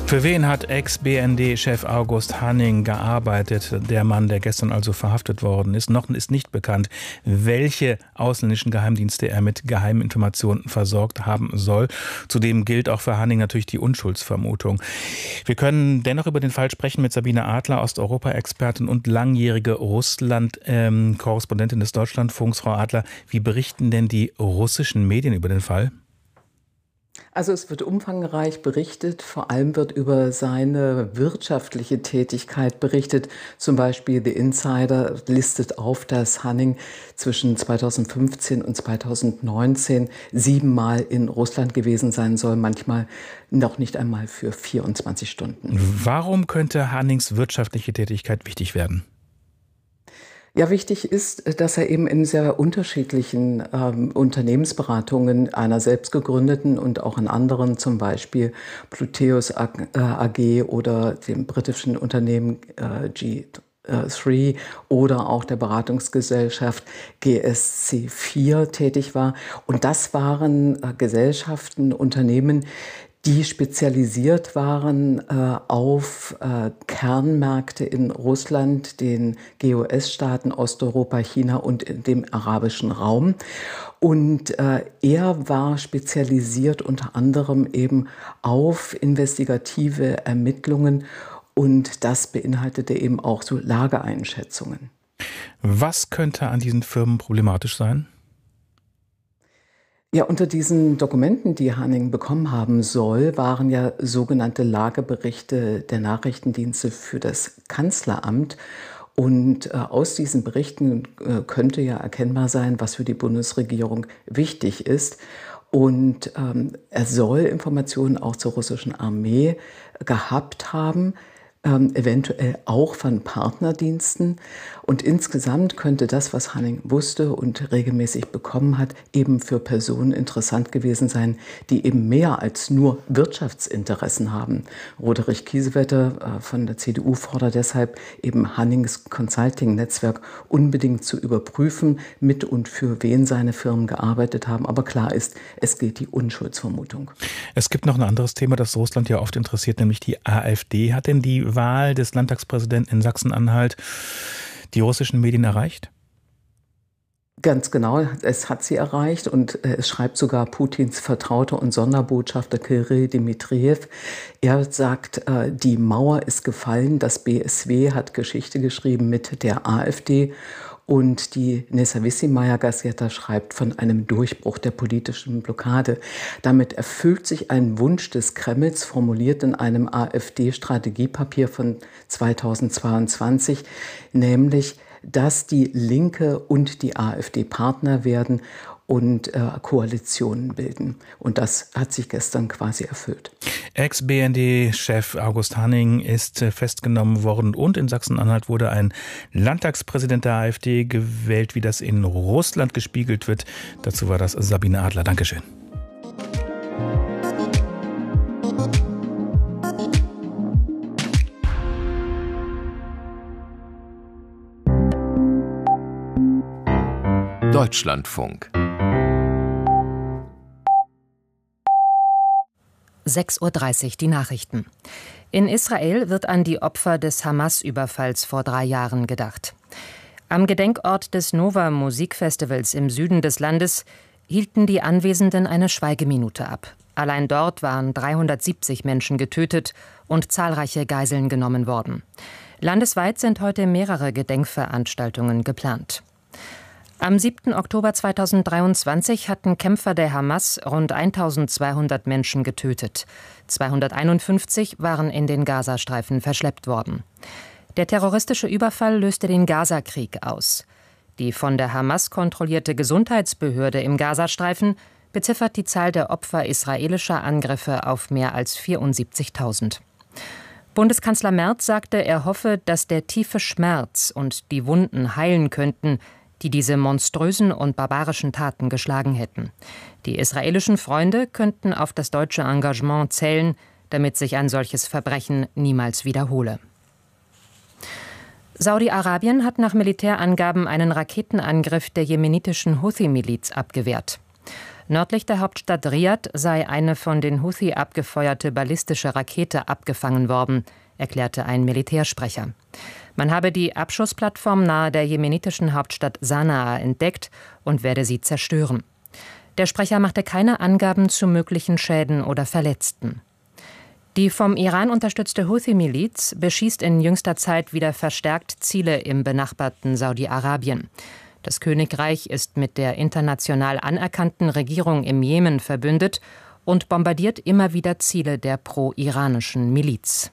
Für wen hat Ex-BND-Chef August Hanning gearbeitet? Der Mann, der gestern also verhaftet worden ist. Noch ist nicht bekannt, welche ausländischen Geheimdienste er mit geheimen Informationen versorgt haben soll. Zudem gilt auch für Hanning natürlich die Unschuldsvermutung. Wir können dennoch über den Fall sprechen mit Sabine Adler, Osteuropa-Expertin und langjährige Russland-Korrespondentin des Deutschlandfunks. Frau Adler, wie berichten denn die russischen Medien über den Fall? Also es wird umfangreich berichtet, vor allem wird über seine wirtschaftliche Tätigkeit berichtet. Zum Beispiel The Insider listet auf, dass Hanning zwischen 2015 und 2019 7-mal in Russland gewesen sein soll, manchmal noch nicht einmal für 24 Stunden. Warum könnte Hannings wirtschaftliche Tätigkeit wichtig werden? Ja, wichtig ist, dass er eben in sehr unterschiedlichen Unternehmensberatungen, einer selbst gegründeten und auch in anderen, zum Beispiel Pluteus AG oder dem britischen Unternehmen G3 oder auch der Beratungsgesellschaft GSC4 tätig war. Und das waren Gesellschaften, Unternehmen, die spezialisiert waren auf Kernmärkte in Russland, den GOS-Staaten, Osteuropa, China und dem arabischen Raum. Und er war spezialisiert unter anderem eben auf investigative Ermittlungen und das beinhaltete eben auch so Lageeinschätzungen. Was könnte an diesen Firmen problematisch sein? Ja, unter diesen Dokumenten, die Hanning bekommen haben soll, waren ja sogenannte Lageberichte der Nachrichtendienste für das Kanzleramt. Und aus diesen Berichten könnte ja erkennbar sein, was für die Bundesregierung wichtig ist. Und er soll Informationen auch zur russischen Armee gehabt haben, eventuell auch von Partnerdiensten. Und insgesamt könnte das, was Hanning wusste und regelmäßig bekommen hat, eben für Personen interessant gewesen sein, die eben mehr als nur Wirtschaftsinteressen haben. Roderich Kiesewetter von der CDU fordert deshalb eben Hannings Consulting-Netzwerk unbedingt zu überprüfen, mit und für wen seine Firmen gearbeitet haben. Aber klar ist, es gilt die Unschuldsvermutung. Es gibt noch ein anderes Thema, das Russland ja oft interessiert, nämlich die AfD. Hat denn die Wahl des Landtagspräsidenten in Sachsen-Anhalt die russischen Medien erreicht? Ganz genau, es hat sie erreicht und es schreibt sogar Putins Vertrauter und Sonderbotschafter Kirill Dmitrijew. Er sagt, die Mauer ist gefallen, das BSW hat Geschichte geschrieben mit der AfD. Und die Nezawissimaya Gazeta schreibt von einem Durchbruch der politischen Blockade. Damit erfüllt sich ein Wunsch des Kremls, formuliert in einem AfD-Strategiepapier von 2022, nämlich, dass die Linke und die AfD Partner werden und Koalitionen bilden. Und das hat sich gestern quasi erfüllt. Ex-BND-Chef August Hanning ist festgenommen worden und in Sachsen-Anhalt wurde ein Landtagspräsident der AfD gewählt, wie das in Russland gespiegelt wird. Dazu war das Sabine Adler. Dankeschön. Deutschlandfunk 6:30 Uhr die Nachrichten. In Israel wird an die Opfer des Hamas-Überfalls vor 3 Jahren gedacht. Am Gedenkort des Nova-Musikfestivals im Süden des Landes hielten die Anwesenden eine Schweigeminute ab. Allein dort waren 370 Menschen getötet und zahlreiche Geiseln genommen worden. Landesweit sind heute mehrere Gedenkveranstaltungen geplant. Am 7. Oktober 2023 hatten Kämpfer der Hamas rund 1200 Menschen getötet. 251 waren in den Gazastreifen verschleppt worden. Der terroristische Überfall löste den Gazakrieg aus. Die von der Hamas kontrollierte Gesundheitsbehörde im Gazastreifen beziffert die Zahl der Opfer israelischer Angriffe auf mehr als 74.000. Bundeskanzler Merz sagte, er hoffe, dass der tiefe Schmerz und die Wunden heilen könnten, die diese monströsen und barbarischen Taten geschlagen hätten. Die israelischen Freunde könnten auf das deutsche Engagement zählen, damit sich ein solches Verbrechen niemals wiederhole. Saudi-Arabien hat nach Militärangaben einen Raketenangriff der jemenitischen Houthi-Miliz abgewehrt. Nördlich der Hauptstadt Riad sei eine von den Houthi abgefeuerte ballistische Rakete abgefangen worden, erklärte ein Militärsprecher. Man habe die Abschussplattform nahe der jemenitischen Hauptstadt Sanaa entdeckt und werde sie zerstören. Der Sprecher machte keine Angaben zu möglichen Schäden oder Verletzten. Die vom Iran unterstützte Houthi-Miliz beschießt in jüngster Zeit wieder verstärkt Ziele im benachbarten Saudi-Arabien. Das Königreich ist mit der international anerkannten Regierung im Jemen verbündet und bombardiert immer wieder Ziele der pro-iranischen Miliz.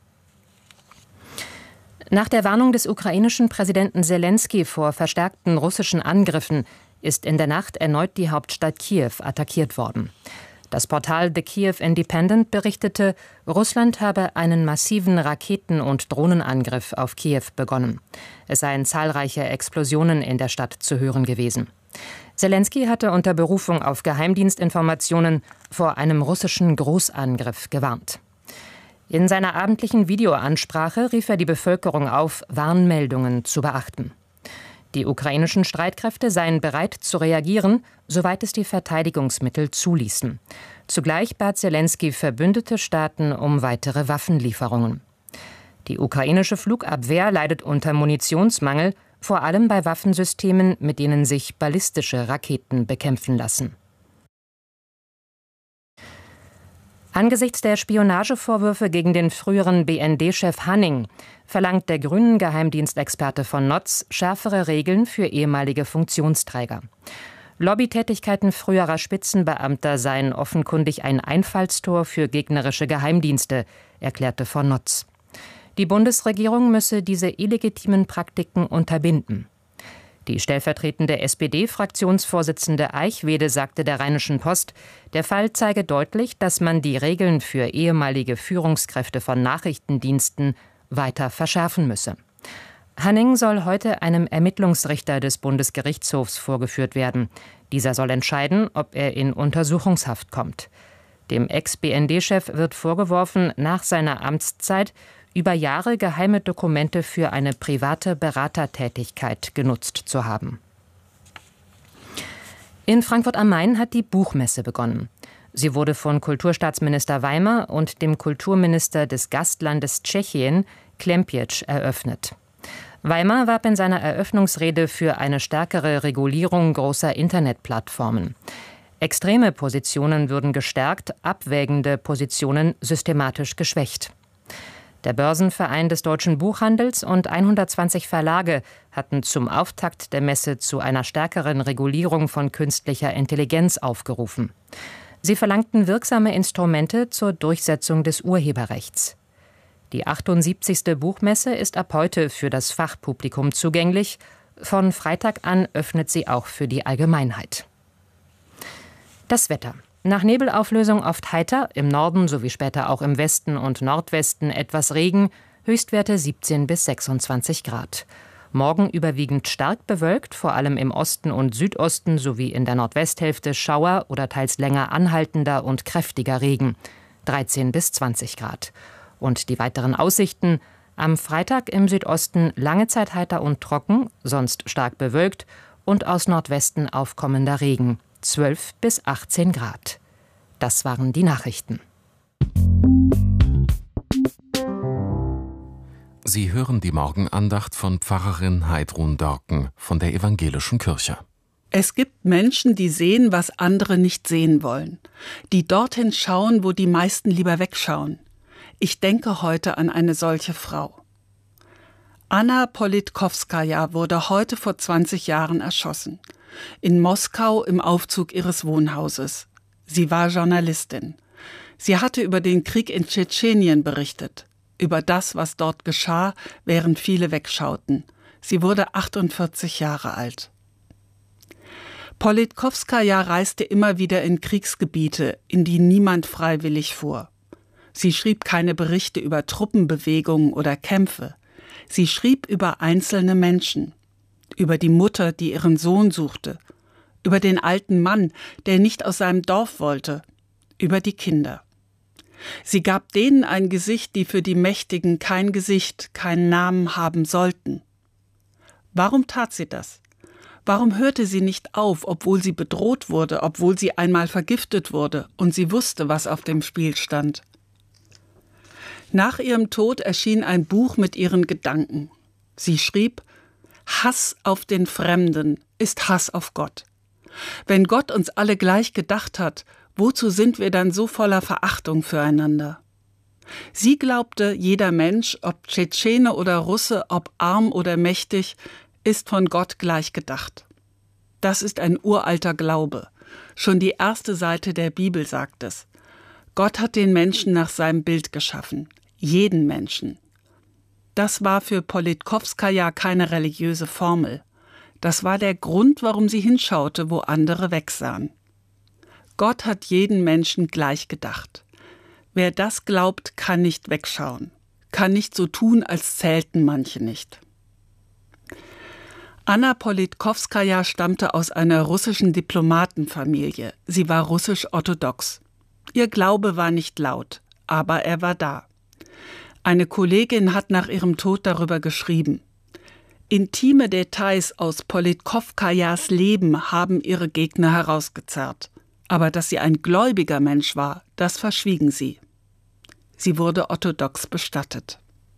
Nach der Warnung des ukrainischen Präsidenten Selenskyj vor verstärkten russischen Angriffen ist in der Nacht erneut die Hauptstadt Kiew attackiert worden. Das Portal The Kiev Independent berichtete, Russland habe einen massiven Raketen- und Drohnenangriff auf Kiew begonnen. Es seien zahlreiche Explosionen in der Stadt zu hören gewesen. Selenskyj hatte unter Berufung auf Geheimdienstinformationen vor einem russischen Großangriff gewarnt. In seiner abendlichen Videoansprache rief er die Bevölkerung auf, Warnmeldungen zu beachten. Die ukrainischen Streitkräfte seien bereit zu reagieren, soweit es die Verteidigungsmittel zuließen. Zugleich bat Selenskyj verbündete Staaten um weitere Waffenlieferungen. Die ukrainische Flugabwehr leidet unter Munitionsmangel, vor allem bei Waffensystemen, mit denen sich ballistische Raketen bekämpfen lassen. Angesichts der Spionagevorwürfe gegen den früheren BND-Chef Hanning verlangt der Grünen-Geheimdienstexperte von Notz schärfere Regeln für ehemalige Funktionsträger. Lobbytätigkeiten früherer Spitzenbeamter seien offenkundig ein Einfallstor für gegnerische Geheimdienste, erklärte von Notz. Die Bundesregierung müsse diese illegitimen Praktiken unterbinden. Die stellvertretende SPD-Fraktionsvorsitzende Eichwede sagte der Rheinischen Post, der Fall zeige deutlich, dass man die Regeln für ehemalige Führungskräfte von Nachrichtendiensten weiter verschärfen müsse. Hanning soll heute einem Ermittlungsrichter des Bundesgerichtshofs vorgeführt werden. Dieser soll entscheiden, ob er in Untersuchungshaft kommt. Dem Ex-BND-Chef wird vorgeworfen, nach seiner Amtszeit über Jahre geheime Dokumente für eine private Beratertätigkeit genutzt zu haben. In Frankfurt am Main hat die Buchmesse begonnen. Sie wurde von Kulturstaatsminister Weimer und dem Kulturminister des Gastlandes Tschechien, Klempiec, eröffnet. Weimer warb in seiner Eröffnungsrede für eine stärkere Regulierung großer Internetplattformen. Extreme Positionen würden gestärkt, abwägende Positionen systematisch geschwächt. Der Börsenverein des deutschen Buchhandels und 120 Verlage hatten zum Auftakt der Messe zu einer stärkeren Regulierung von künstlicher Intelligenz aufgerufen. Sie verlangten wirksame Instrumente zur Durchsetzung des Urheberrechts. Die 78. Buchmesse ist ab heute für das Fachpublikum zugänglich. Von Freitag an öffnet sie auch für die Allgemeinheit. Das Wetter. Nach Nebelauflösung oft heiter, im Norden sowie später auch im Westen und Nordwesten etwas Regen, Höchstwerte 17 bis 26 Grad. Morgen überwiegend stark bewölkt, vor allem im Osten und Südosten sowie in der Nordwesthälfte Schauer oder teils länger anhaltender und kräftiger Regen, 13 bis 20 Grad. Und die weiteren Aussichten: am Freitag im Südosten lange Zeit heiter und trocken, sonst stark bewölkt und aus Nordwesten aufkommender Regen, 12 bis 18 Grad. Das waren die Nachrichten. Sie hören die Morgenandacht von Pfarrerin Heidrun Dörken von der Evangelischen Kirche. Es gibt Menschen, die sehen, was andere nicht sehen wollen. Die dorthin schauen, wo die meisten lieber wegschauen. Ich denke heute an eine solche Frau. Anna Politkowskaja wurde heute vor 20 Jahren erschossen. In Moskau im Aufzug ihres Wohnhauses. Sie war Journalistin. Sie hatte über den Krieg in Tschetschenien berichtet. Über das, was dort geschah, während viele wegschauten. Sie wurde 48 Jahre alt. Politkowskaja reiste immer wieder in Kriegsgebiete, in die niemand freiwillig fuhr. Sie schrieb keine Berichte über Truppenbewegungen oder Kämpfe. Sie schrieb über einzelne Menschen. Über die Mutter, die ihren Sohn suchte, über den alten Mann, der nicht aus seinem Dorf wollte, über die Kinder. Sie gab denen ein Gesicht, die für die Mächtigen kein Gesicht, keinen Namen haben sollten. Warum tat sie das? Warum hörte sie nicht auf, obwohl sie bedroht wurde, obwohl sie einmal vergiftet wurde und sie wusste, was auf dem Spiel stand? Nach ihrem Tod erschien ein Buch mit ihren Gedanken. Sie schrieb: Hass auf den Fremden ist Hass auf Gott. Wenn Gott uns alle gleich gedacht hat, wozu sind wir dann so voller Verachtung füreinander? Sie glaubte, jeder Mensch, ob Tschetschene oder Russe, ob arm oder mächtig, ist von Gott gleich gedacht. Das ist ein uralter Glaube. Schon die erste Seite der Bibel sagt es. Gott hat den Menschen nach seinem Bild geschaffen. Jeden Menschen. Das war für Politkowskaja keine religiöse Formel. Das war der Grund, warum sie hinschaute, wo andere wegsahen. Gott hat jeden Menschen gleich gedacht. Wer das glaubt, kann nicht wegschauen, kann nicht so tun, als zählten manche nicht. Anna Politkowskaja stammte aus einer russischen Diplomatenfamilie. Sie war russisch-orthodox. Ihr Glaube war nicht laut, aber er war da. Eine Kollegin hat nach ihrem Tod darüber geschrieben: Intime Details aus Politkowskajas Leben haben ihre Gegner herausgezerrt. Aber dass sie ein gläubiger Mensch war, das verschwiegen sie. Sie wurde orthodox bestattet.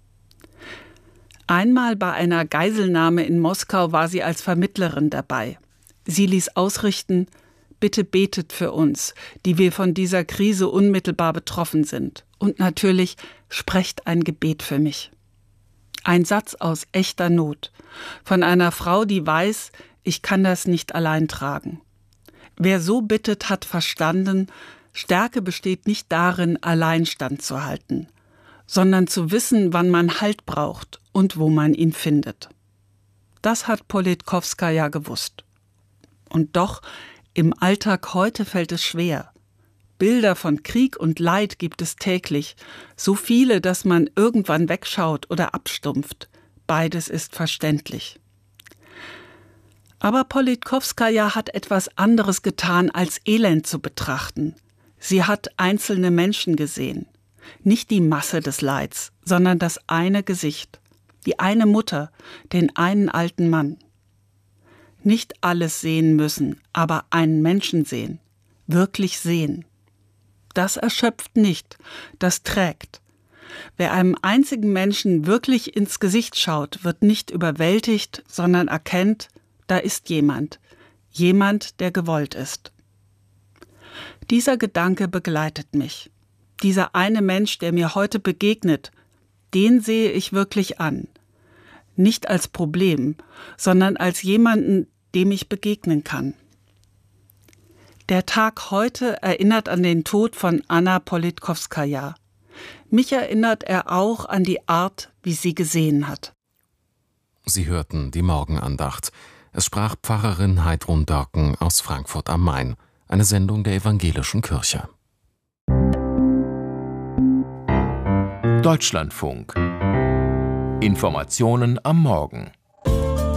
Einmal bei einer Geiselnahme in Moskau war sie als Vermittlerin dabei. Sie ließ ausrichten: Bitte betet für uns, die wir von dieser Krise unmittelbar betroffen sind. Und natürlich, sprecht ein Gebet für mich. Ein Satz aus echter Not. Von einer Frau, die weiß, ich kann das nicht allein tragen. Wer so bittet, hat verstanden, Stärke besteht nicht darin, allein standzuhalten, sondern zu wissen, wann man Halt braucht und wo man ihn findet. Das hat Politkowskaja gewusst. Und doch, im Alltag heute fällt es schwer. Bilder von Krieg und Leid gibt es täglich, so viele, dass man irgendwann wegschaut oder abstumpft. Beides ist verständlich. Aber Politkowskaja hat etwas anderes getan, als Elend zu betrachten. Sie hat einzelne Menschen gesehen. Nicht die Masse des Leids, sondern das eine Gesicht. Die eine Mutter, den einen alten Mann. Nicht alles sehen müssen, aber einen Menschen sehen. Wirklich sehen. Das erschöpft nicht, das trägt. Wer einem einzigen Menschen wirklich ins Gesicht schaut, wird nicht überwältigt, sondern erkennt, da ist jemand. Jemand, der gewollt ist. Dieser Gedanke begleitet mich. Dieser eine Mensch, der mir heute begegnet, den sehe ich wirklich an. Nicht als Problem, sondern als jemanden, dem ich begegnen kann. Der Tag heute erinnert an den Tod von Anna Politkowskaja. Mich erinnert er auch an die Art, wie sie gesehen hat. Sie hörten die Morgenandacht. Es sprach Pfarrerin Heidrun Dörken aus Frankfurt am Main. Eine Sendung der Evangelischen Kirche. Deutschlandfunk. Informationen am Morgen.